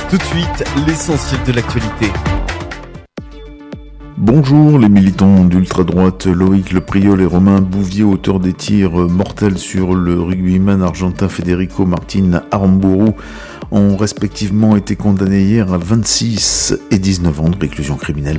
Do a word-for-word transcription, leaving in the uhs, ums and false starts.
Tout de suite, l'essentiel de l'actualité. Bonjour les militants d'ultra-droite, Loïc Le Priol et Romain Bouvier, auteurs des tirs mortels sur le rugbyman argentin Federico Martin Aramburu, ont respectivement été condamnés hier à vingt-six et dix-neuf ans de réclusion criminelle